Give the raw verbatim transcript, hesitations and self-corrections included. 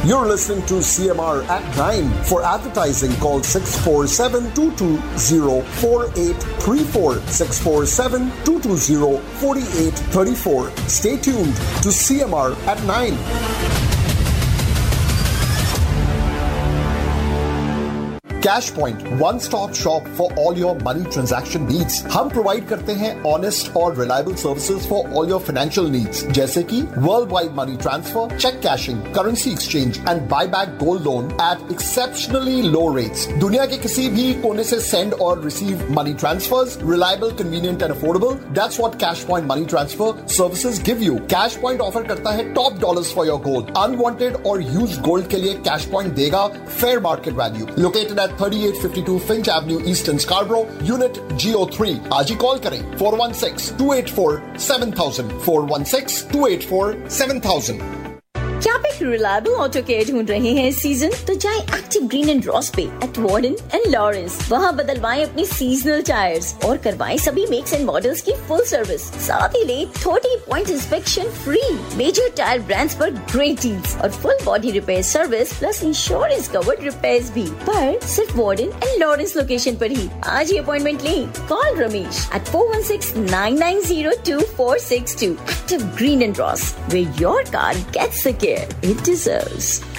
You're listening to C M R at nine. For advertising, call six four seven, two two zero, four eight three four, six four seven, two two zero, four eight three four. Stay tuned to C M R at nine. Cashpoint, one-stop shop for all your money transaction needs. हम provide करते हैं honest और reliable services for all your financial needs, जैसे कि worldwide money transfer, check cashing, currency exchange and buyback gold loan at exceptionally low rates. दुनिया के किसी भी कोने से send और receive money transfers, reliable, convenient and affordable. That's what Cashpoint money transfer services give you. Cashpoint offer करता है top dollars for your gold. Unwanted और used gold के लिए Cashpoint देगा fair market value. Located at thirty-eight fifty-two Finch Avenue East in Scarborough, Unit G O three. आज ही call करें four one six, two eight four, seven thousand four one six, two eight four, seven thousand. क्या आप एक reliable auto care ढूंढ रहे हैं इस season? तो जाएं एक्टिव ग्रीन एंड रॉस पे एट वार्डन एंड लॉरेंस। वहाँ बदलवाएं अपनी सीजनल टायर्स और करवाएं सभी मेक्स एंड मॉडल्स की फुल सर्विस। साथ ही ले thirty point inspection free, major tyre brands पर ग्रेट डील्स और full body repair service plus insurance covered repairs भी, पर सिर्फ वार्डन एंड लॉरेंस लोकेशन पर ही। आज ही अपॉइंटमेंट लें। Call Ramesh eight four one six, nine nine zero, two four six two. Active Green and Ross, where your car gets the care it deserves.